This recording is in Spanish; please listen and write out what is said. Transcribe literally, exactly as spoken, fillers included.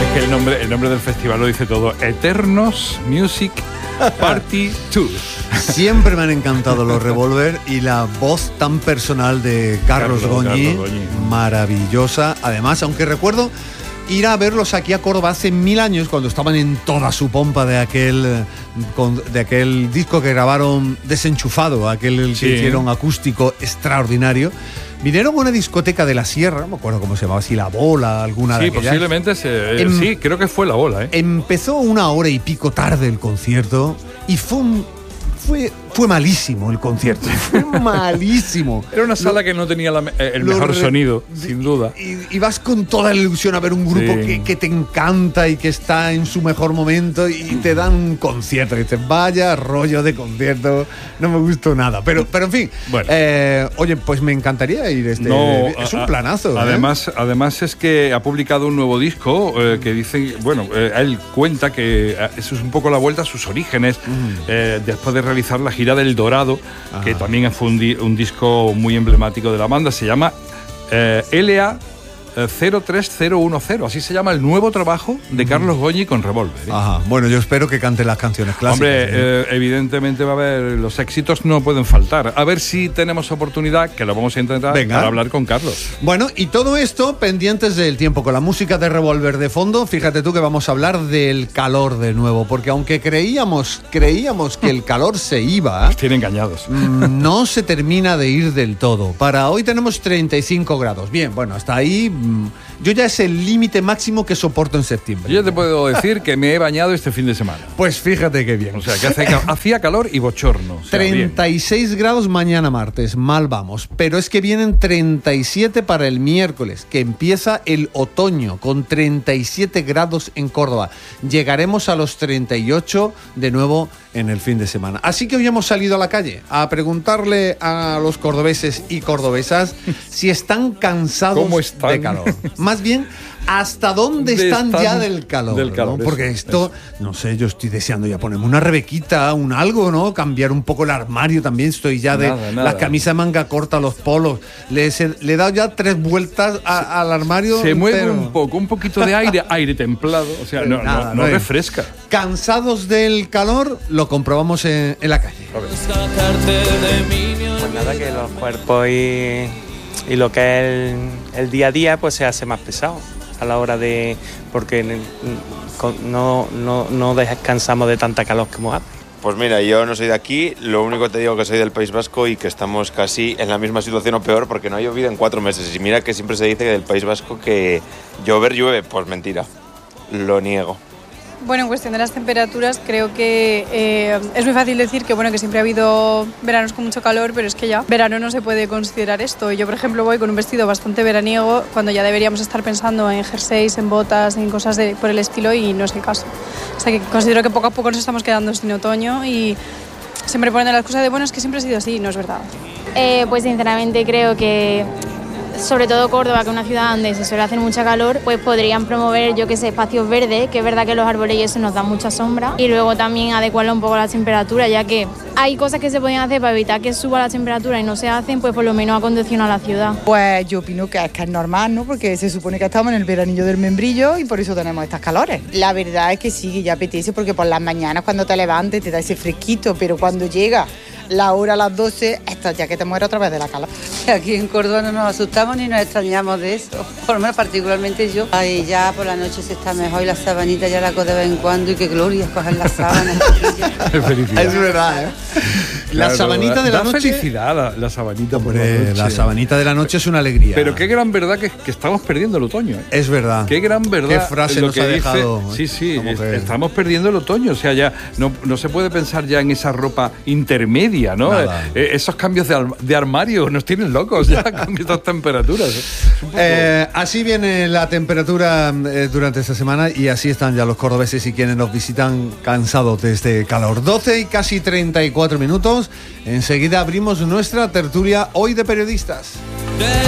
que el nombre, el nombre del festival lo dice todo. Eternos Music Party Tour. Siempre me han encantado los Revolver y la voz tan personal de Carlos, Carlos, Goñi, Carlos Goñi, maravillosa. Además, aunque recuerdo ir a verlos aquí a Córdoba hace mil años, cuando estaban en toda su pompa de aquel, con, de aquel disco que grabaron Desenchufado, aquel sí. que hicieron acústico extraordinario. Vinieron a una discoteca de la Sierra, no me acuerdo cómo se llamaba, si La Bola, alguna sí, de aquellas. Posiblemente se, em, sí, creo que fue La Bola. ¿eh? Empezó una hora y pico tarde el concierto y fue un, fue, fue malísimo el concierto, fue malísimo. Era una sala lo, que no tenía la, el mejor re, sonido, sin duda. Y, y vas con toda la ilusión a ver un grupo sí. que, que te encanta y que está en su mejor momento y te dan un concierto. Y dices, vaya rollo de concierto, no me gustó nada. Pero, pero en fin, bueno. eh, oye, pues me encantaría ir. Este, no, es un planazo. Además, ¿eh? además es que ha publicado un nuevo disco eh, que dice, bueno, eh, él cuenta que eso es un poco la vuelta a sus orígenes, mm. eh, después de realizar la gira del Dorado, ah. que también fue un, di- un disco muy emblemático de la banda. Se llama eh, L A cero tres cero uno cero, así se llama el nuevo trabajo de Carlos Goñi con Revolver. ¿eh? Ajá. Bueno, yo espero que cante las canciones clásicas. Hombre, ¿eh? eh, evidentemente va a haber, los éxitos no pueden faltar. A ver si tenemos oportunidad, que lo vamos a intentar, Venga. para hablar con Carlos. Bueno, y todo esto pendientes del tiempo, con la música de Revolver de fondo. Fíjate tú que vamos a hablar del calor de nuevo, porque aunque creíamos, creíamos que el calor se iba, nos tiene engañados. No se termina de ir del todo. Para hoy tenemos treinta y cinco grados. Bien, bueno, hasta ahí yo ya es el límite máximo que soporto en septiembre. Yo te puedo decir que me he bañado este fin de semana. Pues fíjate qué bien. O sea, que hace, hacía calor y bochorno. O sea, treinta y seis bien. grados mañana martes, mal vamos. Pero es que vienen treinta y siete para el miércoles, que empieza el otoño, con treinta y siete grados en Córdoba. Llegaremos a los treinta y ocho de nuevo en el fin de semana. Así que hoy hemos salido a la calle a preguntarle a los cordobeses y cordobesas si están cansados ¿Cómo están? de calor. Más bien, ¿hasta dónde están, están ya del calor? Del calor ¿no? Porque eso, esto, eso. no sé, yo estoy deseando ya ponerme una rebequita, un algo, ¿no? Cambiar un poco el armario también. Estoy ya de nada, nada. la camisa manga corta, los polos. Le, se, le he dado ya tres vueltas a, se, al armario. Se mueve pero... un poco, un poquito de aire, aire templado. O sea, no, nada, no, no, no refresca. Cansados del calor, lo comprobamos en, en la calle. Pues nada, que los cuerpos y, y lo que es el, el día a día pues se hace más pesado a la hora de... porque no, no, no descansamos de tanta calor como hace. Pues mira, yo no soy de aquí, lo único que te digo que soy del País Vasco y que estamos casi en la misma situación o peor porque no ha llovido en cuatro meses. Y mira que siempre se dice que del País Vasco que llover llueve, pues mentira, lo niego. Bueno, en cuestión de las temperaturas, creo que eh, es muy fácil decir que bueno que siempre ha habido veranos con mucho calor, pero es que ya verano no se puede considerar esto. Yo, por ejemplo, voy con un vestido bastante veraniego cuando ya deberíamos estar pensando en jerseys, en botas, en cosas de, por el estilo, y no es el caso. O sea que considero que poco a poco nos estamos quedando sin otoño y siempre ponen la excusa de bueno, es que siempre ha sido así, no es verdad. Eh, pues sinceramente creo que sobre todo Córdoba, que es una ciudad donde se suele hacer mucha calor, pues podrían promover, yo que sé, espacios verdes, que es verdad que los árboles y eso nos dan mucha sombra, y luego también adecuarlo un poco a la temperatura, ya que hay cosas que se podían hacer para evitar que suba la temperatura y no se hacen, pues por lo menos acondicionar la ciudad. Pues yo opino que es que es normal, ¿no? Porque se supone que estamos en el veranillo del membrillo y por eso tenemos estas calores. La verdad es que sí, que ya apetece, porque por las mañanas cuando te levantes te da ese fresquito, pero cuando llega la hora a las doce, estás ya que te mueres otra vez de la calor. Aquí en Córdoba no nos asustamos ni nos extrañamos de eso, por lo menos particularmente yo. Ay, ya por la noche se está mejor y la sabanita ya la cojo de vez en cuando y qué gloria coger la sábana. Felicidad. Es verdad, ¿eh? La claro, sabanita da, de la da noche. Felicidad la, la sabanita. Hombre, por la noche. La sabanita de la noche es una alegría. Pero qué gran verdad que, que estamos perdiendo el otoño. ¿eh? Es verdad. Qué gran verdad. Qué frase lo nos que ha dice, dejado. Sí, sí, es, estamos perdiendo el otoño. O sea, ya no, no se puede pensar ya en esa ropa intermedia, ¿no? Eh, esos cambios de, de armario nos tienen locos ya con estas temperaturas. Poco... Eh, así viene la temperatura eh, durante esta semana y así están ya los cordobeses y quienes nos visitan cansados de este calor. doce y casi treinta y cuatro minutos. Enseguida abrimos nuestra tertulia hoy de periodistas.